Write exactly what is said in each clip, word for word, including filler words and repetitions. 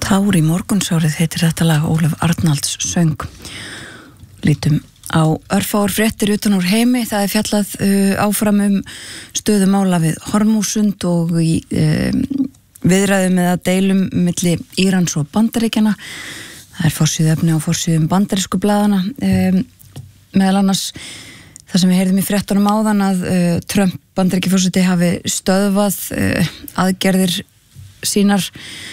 Tár í morgunsárið heitir þetta lag, Ólöf Arnalds söng. Lítum á örfáar fréttir utan úr heimi. Það er fjallað uh, áfram um stöðu mála við Hormúsund og í uh, viðræðum eða deilum milli Írans og Bandaríkjanna. Það er forsíðuefni á forsíðum bandarísku blaðana. Um, meðal annars það sem við heyrðum í fréttunum áðan að uh, Trump Bandaríkjaforseti hafi stöðvað uh, aðgerðir sínar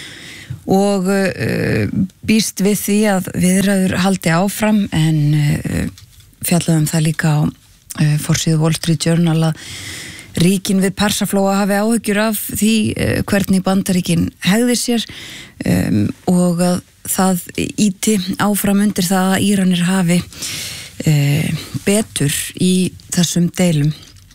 og uh, býst við því að viðræður haldi áfram, en uh, fjallaðum það líka á uh, forsíðu Wall Street Journal að ríkin við Persaflóa hafi áhyggjur af því uh, hvernig Bandaríkin hegði sér um, og að það íti áfram undir það að Íranir hafi uh, betur í þessum deilum.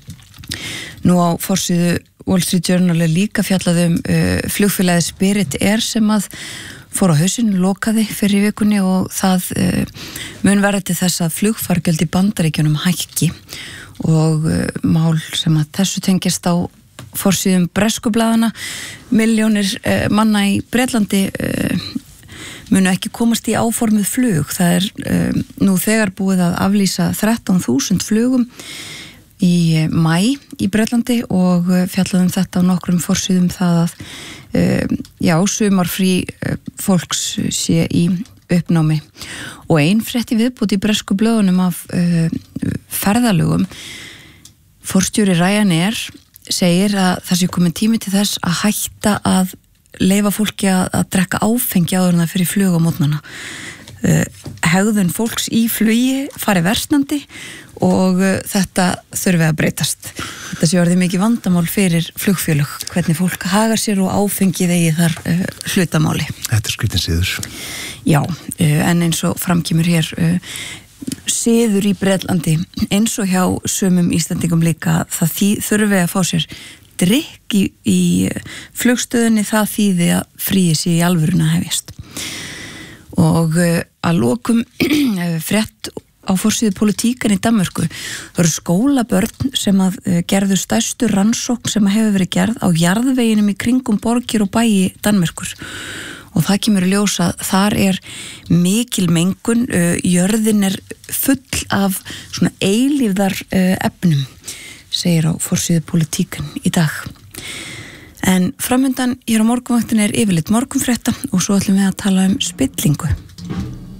Nú á forsíðu Wall Street Journal er líka fjallað um uh, flugfélagið Spirit Air sem að fór á hausinn, lokaði fyrir vikunni, og það uh, mun verða til þess að flugfargjöld í Bandaríkjunum hækki, og uh, mál sem að þessu tengist á forsíðum bresku blaðana. Milljónir uh, manna í Bretlandi uh, munu ekki komast í áformuð flug. Það er uh, nú þegar búið að aflýsa þrettán þúsund flugum í maí í Bretlandi, og fjallaðum þetta á nokkrum forsíðum það að uh, já, sumarfrí uh, fólks sé í uppnámi. Og ein frétti viðbútt í bresku blöðunum af uh, ferðalögum. Forstjóri Ryanair segir að það sé komin tími til þess að hætta að leyfa fólki að, að drekka áfengi áður en það fyrir flug á mótnana. Uh, hegðun fólks í flugi fari versnandi og uh, þetta þurfi að breytast. Þetta sé orðið mikið vandamál fyrir flugfélög, hvernig fólk hagar sér og áfengið eigi þar uh, hlutamáli. Þetta er skritin siður. Já, uh, en eins og framkemur hér uh, siður í Bretlandi, eins og hjá sumum Íslandingum líka, það þý, þurfi að fá sér drykk í, í flugstöðunni, það þýði að fríi sig í alvöruna hefjast. Og uh, að lokum frétt á forsíðu Politíkan í Danmörku. Það eru skólabörn sem að uh, gerðu stærstu rannsókn sem að hefur verið gerð á jarðveginum í kringum borgir og bæi Danmörkur. Og það kemur í ljós að þar er mikil mengun, uh, jörðin er full af svona eilífðar uh, efnum, segir á forsíðu Politíkan í dag. En framundan hér á morgunvaktinni er yfirleitt morgunfrétta, og svo ætlum við að tala um spillingu.